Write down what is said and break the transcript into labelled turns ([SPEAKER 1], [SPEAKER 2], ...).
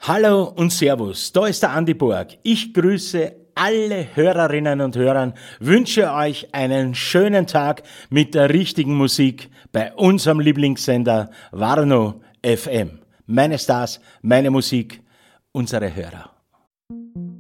[SPEAKER 1] Hallo und Servus, da ist der Andi Borg. Ich grüße alle Hörerinnen und Hörer, wünsche euch einen schönen Tag mit der richtigen Musik bei unserem Lieblingssender Warnow FM. Meine Stars, meine Musik, unsere Hörer.